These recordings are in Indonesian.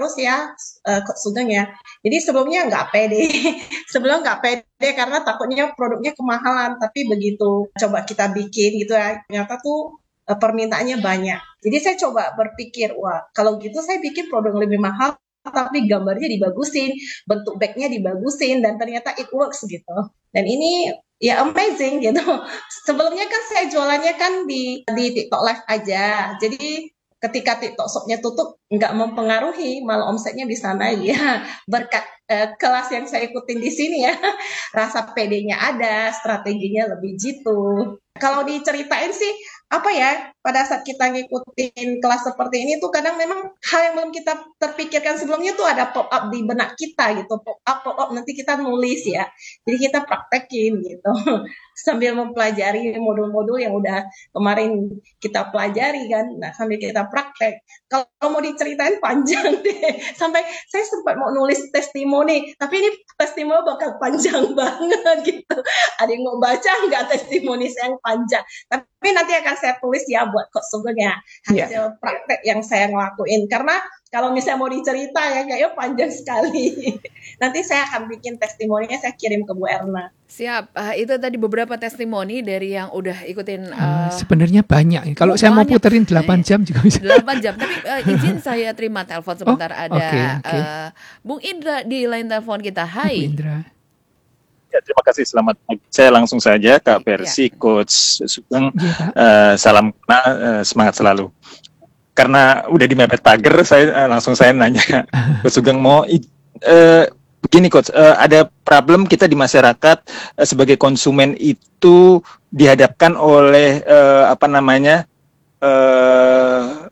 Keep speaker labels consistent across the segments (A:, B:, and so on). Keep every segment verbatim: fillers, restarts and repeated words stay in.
A: terus ya, uh, Sugeng ya. Jadi sebelumnya nggak pede, sebelum nggak pede karena takutnya produknya kemahalan. Tapi begitu coba kita bikin gitu ya, ternyata tuh uh, permintaannya banyak. Jadi saya coba berpikir, wah kalau gitu saya bikin produk lebih mahal, tapi gambarnya dibagusin, bentuk bagnya dibagusin, dan ternyata it works gitu. Dan ini ya amazing gitu. Sebelumnya kan saya jualannya kan di di TikTok Live aja. Jadi ketika TikTok Shop-nya tutup nggak mempengaruhi, malah omsetnya bisa naik ya. Berkat eh, kelas yang saya ikutin di sini ya. Rasa pedenya ada, strateginya lebih jitu. Kalau diceritain sih apa ya, pada saat kita ngikutin kelas seperti ini tuh kadang memang hal yang belum kita terpikirkan sebelumnya tuh ada pop up di benak kita gitu, pop up pop up nanti kita nulis ya, jadi kita praktekin gitu sambil mempelajari modul-modul yang udah kemarin kita pelajari kan, nah sambil kita praktek. Kalau mau diceritain panjang deh, sampai saya sempat mau nulis testimoni, tapi ini testimoni bakal panjang banget gitu. Ada yang mau baca nggak testimoni saya yang panjang? Tapi nanti akan saya tulis ya buat Coach Sugeng ya, hasil yeah. praktek yang saya ngelakuin. Karena kalau misalnya mau dicerita ya kayaknya panjang sekali. Nanti saya akan bikin testimoninya, saya kirim ke Bu Erna.
B: Siap, uh, itu tadi beberapa testimoni dari yang udah ikutin. Uh,
C: uh, sebenarnya banyak. Kalau oh, saya banyak. Mau puterin delapan jam juga bisa.
B: delapan jam, tapi uh, izin saya terima telepon sebentar. Oh, ada
C: okay, okay.
B: Uh, Bung Indra di line telepon kita. Hai.
C: Bung Indra.
D: Ya, terima kasih, selamat pagi. Saya langsung saja Kak Persi, ya. Coach Sugeng, ya, uh, salam kenal, uh, semangat selalu. Karena udah di mepet pagar, saya uh, langsung saya nanya, Coach Sugeng mau uh, begini Coach, uh, ada problem kita di masyarakat uh, sebagai konsumen itu dihadapkan oleh uh, apa namanya uh,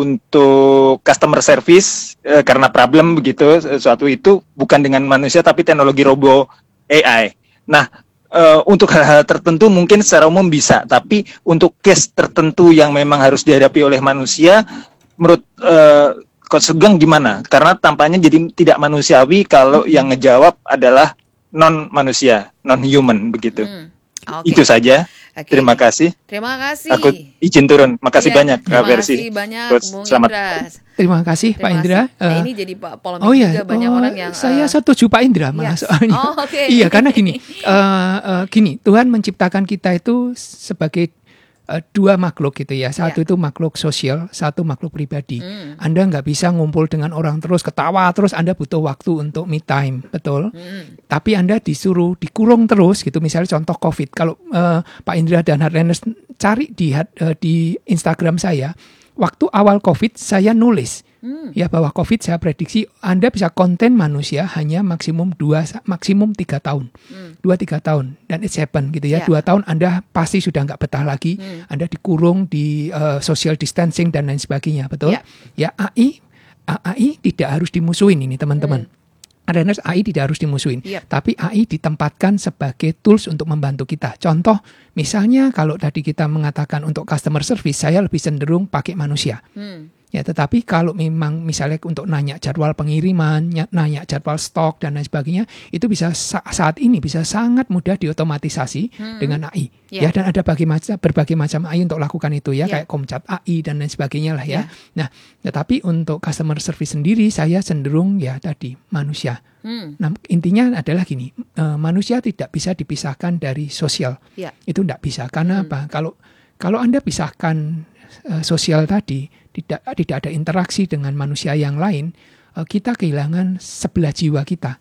D: untuk customer service uh, karena problem begitu, sesuatu itu bukan dengan manusia tapi teknologi robo A I. Nah, uh, untuk hal-hal tertentu mungkin secara umum bisa, tapi untuk case tertentu yang memang harus dihadapi oleh manusia, menurut uh, Coach Sugeng gimana? Karena tampaknya jadi tidak manusiawi kalau yang ngejawab adalah non manusia, non human begitu. Hmm, okay. Itu saja. Okay. Terima kasih.
B: Terima kasih.
D: Aku izin turun. Makasih
B: ya,
D: banyak.
B: Terima
D: versi.
B: kasih banyak,
D: Coach,
B: Bung
D: selamat.
B: Indra.
C: Terima kasih
B: Terima
C: Pak Indra.
B: Nah,
C: uh,
B: ini jadi polemik
C: oh, iya.
B: juga banyak
C: oh,
B: orang yang.
C: Saya
B: uh,
C: setuju Pak Indra malah
B: yes.
C: soalnya.
B: Oh, okay.
C: Iya, karena gini, uh, uh, gini Tuhan menciptakan kita itu sebagai uh, dua makhluk gitu ya. Satu yeah. itu makhluk sosial, satu makhluk pribadi. Mm. Anda nggak bisa ngumpul dengan orang terus ketawa terus. Anda butuh waktu untuk me time, betul. Mm. Tapi Anda disuruh dikurung terus gitu. Misalnya contoh COVID. Kalau uh, Pak Indra dan Hardliners cari di uh, di Instagram saya. Waktu awal COVID saya nulis hmm. ya bahwa COVID saya prediksi Anda bisa konten manusia hanya maksimum dua maksimum tiga tahun, hmm. dua tiga tahun dan it's happen gitu ya. Dua yeah. tahun Anda pasti sudah nggak betah lagi, hmm. Anda dikurung di uh, social distancing dan lain sebagainya, betul? Yeah. Ya A I A I tidak harus dimusuhin ini teman-teman. Hmm. Ada A I tidak harus dimusuhin, yep. tapi A I ditempatkan sebagai tools untuk membantu kita. Contoh, misalnya kalau tadi kita mengatakan untuk customer service, saya lebih cenderung pakai manusia. Hmm. Ya, tetapi kalau memang misalnya untuk nanya jadwal pengiriman, nanya jadwal stok dan lain sebagainya, itu bisa saat ini bisa sangat mudah diotomatisasi hmm. dengan A I. Yeah. Ya, dan ada berbagai macam berbagai macam A I untuk lakukan itu ya, yeah. kayak Komcat A I dan lain sebagainya lah ya. Yeah. Nah, tetapi untuk customer service sendiri saya cenderung ya tadi manusia. Hmm. Nah, intinya adalah gini, uh, manusia tidak bisa dipisahkan dari sosial. Yeah. Itu tidak bisa karena hmm. apa? Kalau kalau Anda pisahkan uh, sosial tadi, tidak tidak ada interaksi dengan manusia yang lain, uh, kita kehilangan sebelah jiwa kita.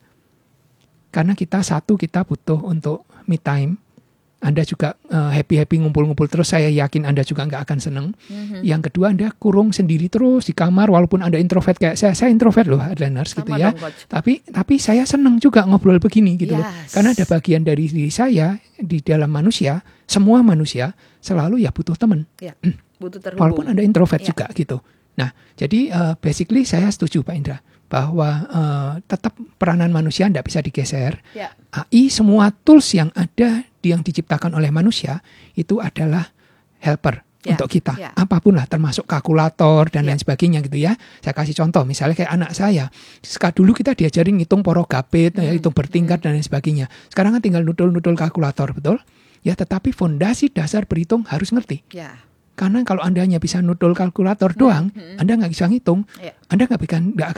C: Karena kita satu kita butuh untuk me time. Anda juga uh, happy-happy ngumpul-ngumpul terus, saya yakin Anda juga nggak akan seneng. Mm-hmm. Yang kedua, Anda kurung sendiri terus di kamar, walaupun Anda introvert kayak saya. Saya introvert loh, Hardliners gitu ya. Dong, tapi tapi saya seneng juga ngobrol begini gitu yes. loh. Karena ada bagian dari diri saya di dalam manusia, semua manusia selalu ya butuh teman. Yeah. Butuh terhubung. Walaupun Anda introvert yeah. juga gitu. Nah, jadi uh, basically saya setuju Pak Indra bahwa uh, tetap peranan manusia tidak bisa digeser. Yeah. A I semua tools yang ada yang diciptakan oleh manusia itu adalah helper yeah. untuk kita. Yeah. Apapun lah, termasuk kalkulator dan yeah. lain sebagainya gitu ya. Saya kasih contoh, misalnya kayak anak saya. Sekarang dulu kita diajarin ngitung porogabit, mm. hitung bertingkat mm. dan lain sebagainya. Sekarang kan tinggal nudul-nudul kalkulator, betul? Ya, tetapi fondasi dasar berhitung harus ngerti. Yeah. Karena kalau Anda hanya bisa nudul kalkulator doang, mm. Anda nggak bisa ngitung, yeah. Anda nggak akan nggak